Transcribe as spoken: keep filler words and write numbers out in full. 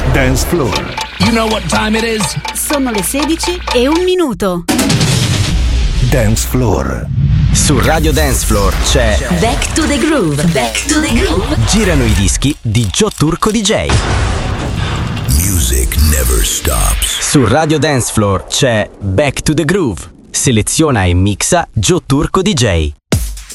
Dance Floor. You know what time it is? Sono le sedici e un minuto. Dance Floor. Su Radio Dance Floor c'è Back to the Groove. Back to the Groove. Girano i dischi di Joe Turco D J. Music never stops. Su Radio Dance Floor c'è Back to the Groove. Seleziona e mixa Joe Turco D J.